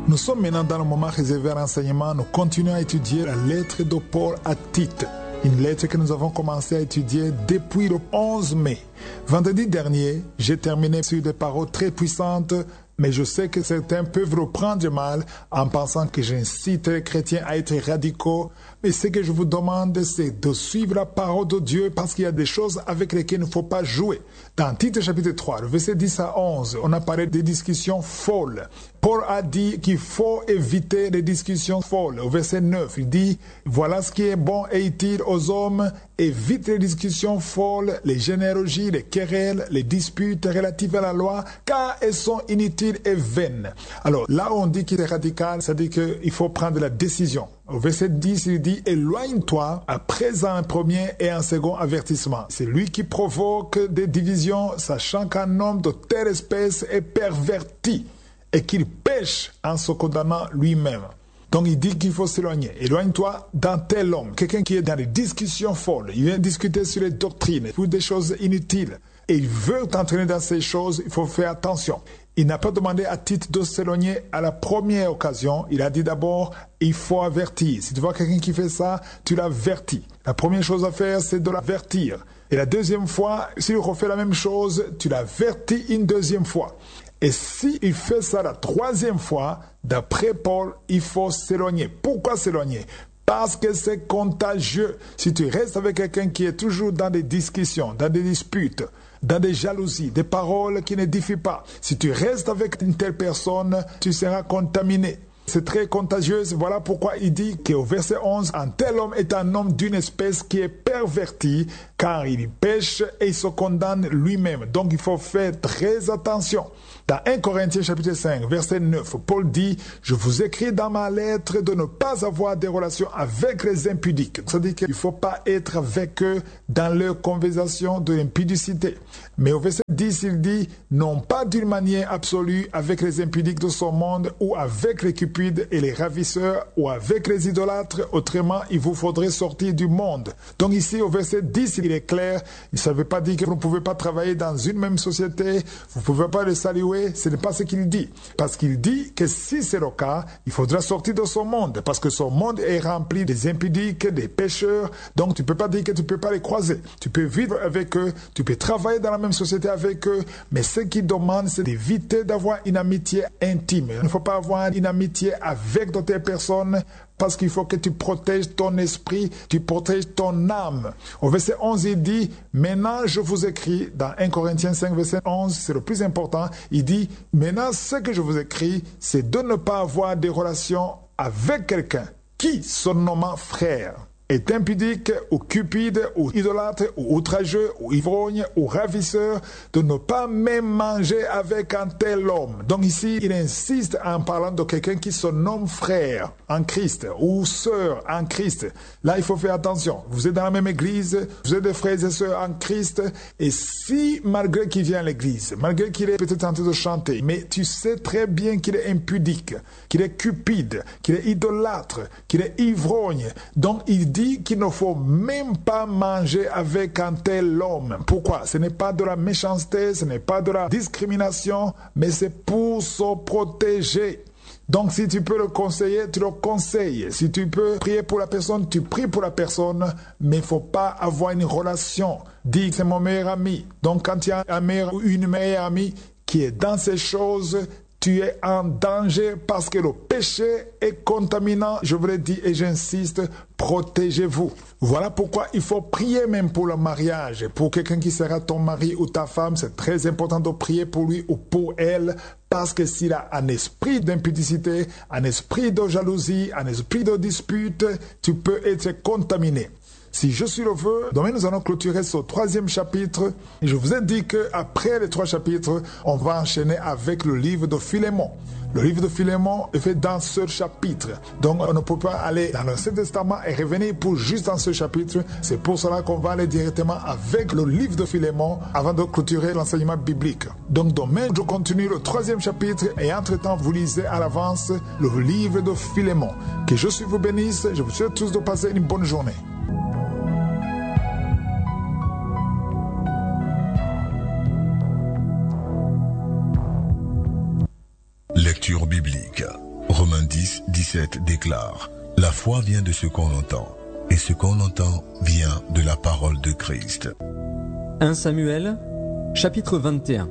Nous sommes maintenant dans le moment réservé à l'enseignement. Nous continuons à étudier la lettre de Paul à Tite. Une lettre que nous avons commencé à étudier depuis le 11 mai. Vendredi dernier, j'ai terminé sur des paroles très puissantes, mais je sais que certains peuvent le prendre mal en pensant que j'incite les chrétiens à être radicaux. Mais ce que je vous demande, c'est de suivre la parole de Dieu parce qu'il y a des choses avec lesquelles il ne faut pas jouer. Dans Tite chapitre 3, le verset 10 à 11, on a parlé des discussions folles. Paul a dit qu'il faut éviter les discussions folles. Au verset 9, il dit « Voilà ce qui est bon et utile aux hommes. Évite les discussions folles, les généalogies, les querelles, les disputes relatives à la loi, car elles sont inutiles et vaines. » Alors là où on dit qu'il est radical, ça dit qu'il faut prendre la décision. Au verset 10, il dit « Éloigne-toi à présent un premier et un second avertissement. C'est lui qui provoque des divisions, sachant qu'un homme de telle espèce est perverti et qu'il pêche en se condamnant lui-même. » Donc il dit qu'il faut s'éloigner. Éloigne-toi d'un tel homme, quelqu'un qui est dans des discussions folles. Il vient discuter sur les doctrines, sur des choses inutiles. Et il veut t'entraîner dans ces choses, il faut faire attention. Il n'a pas demandé à Tite de s'éloigner à la première occasion. Il a dit d'abord, il faut avertir. Si tu vois quelqu'un qui fait ça, tu l'avertis. La première chose à faire, c'est de l'avertir. Et la deuxième fois, s'il refait la même chose, tu l'avertis une deuxième fois. Et s'il fait ça la troisième fois, d'après Paul, il faut s'éloigner. Pourquoi s'éloigner? Parce que c'est contagieux. Si tu restes avec quelqu'un qui est toujours dans des discussions, dans des disputes, dans des jalousies, des paroles qui n'édifient pas, si tu restes avec une telle personne, tu seras contaminé. C'est très contagieux. Voilà pourquoi il dit qu'au verset 11, un tel homme est un homme d'une espèce qui est perverti, car il pêche et il se condamne lui-même. Donc il faut faire très attention. Dans 1 Corinthiens chapitre 5, verset 9, Paul dit « Je vous écris dans ma lettre de ne pas avoir des relations avec les impudiques. » C'est-à-dire qu'il ne faut pas être avec eux dans leur conversation de l'impudicité. Mais au verset 10, il dit « Non pas d'une manière absolue avec les impudiques de ce monde ou avec les cupides et les ravisseurs ou avec les idolâtres. Autrement, il vous faudrait sortir du monde. » Donc ici, au verset 10, il est clair. Il ne veut pas dire que vous ne pouvez pas travailler dans une même société. Vous ne pouvez pas le saluer. Ce n'est pas ce qu'il dit. Parce qu'il dit que si c'est le cas, il faudra sortir de son monde. Parce que son monde est rempli des impudiques, des pécheurs. Donc tu ne peux pas dire que tu ne peux pas les croiser. Tu peux vivre avec eux. Tu peux travailler dans la même société avec eux. Mais ce qu'il demande, c'est d'éviter d'avoir une amitié intime. Il ne faut pas avoir une amitié avec d'autres personnes. Parce qu'il faut que tu protèges ton esprit, tu protèges ton âme. Au verset 11, il dit, maintenant je vous écris, dans 1 Corinthiens 5, verset 11, c'est le plus important, il dit, maintenant ce que je vous écris, c'est de ne pas avoir des relations avec quelqu'un qui, son nommant frère, est impudique ou cupide ou idolâtre ou outrageux ou ivrogne ou ravisseur, de ne pas même manger avec un tel homme. Donc ici, il insiste en parlant de quelqu'un qui se nomme frère en Christ ou sœur en Christ. Là, il faut faire attention. Vous êtes dans la même église, vous êtes des frères et sœurs en Christ, et si, malgré qu'il vient à l'église, malgré qu'il est peut-être en train de chanter, mais tu sais très bien qu'il est impudique, qu'il est cupide, qu'il est idolâtre, qu'il est ivrogne, donc il dit qu'il ne faut même pas manger avec un tel homme. Pourquoi? Ce n'est pas de la méchanceté, ce n'est pas de la discrimination, mais c'est pour se protéger. Donc si tu peux le conseiller, tu le conseilles. Si tu peux prier pour la personne, tu pries pour la personne, mais il ne faut pas avoir une relation. Dis que c'est mon meilleur ami. Donc quand il y a un meilleur ou une meilleure amie qui est dans ces choses, tu es en danger parce que le péché est contaminant. Je vous l'ai dit et j'insiste, protégez-vous. Voilà pourquoi il faut prier même pour le mariage. Pour quelqu'un qui sera ton mari ou ta femme, c'est très important de prier pour lui ou pour elle. Parce que s'il a un esprit d'impudicité, un esprit de jalousie, un esprit de dispute, tu peux être contaminé. Si je suis le vœu, demain nous allons clôturer ce 3e chapitre. Et je vous ai dit qu'après les 3 chapitres, on va enchaîner avec le livre de Philémon. Le livre de Philémon est fait dans ce chapitre. Donc on ne peut pas aller dans l'Ancien Testament et revenir pour juste dans ce chapitre. C'est pour cela qu'on va aller directement avec le livre de Philémon avant de clôturer l'enseignement biblique. Donc demain, je continue le 3e chapitre et entre-temps, vous lisez à l'avance le livre de Philémon. Que je vous bénisse. Je vous souhaite tous de passer une bonne journée. Lecture biblique. Romains 10, 17 déclare: La foi vient de ce qu'on entend, et ce qu'on entend vient de la parole de Christ. 1 Samuel, chapitre 21.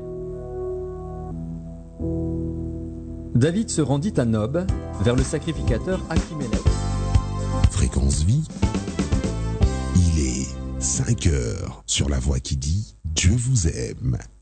David se rendit à Nob, vers le sacrificateur Achimélec. Fréquence Vie, il est 5 heures sur la voix qui dit Dieu vous aime.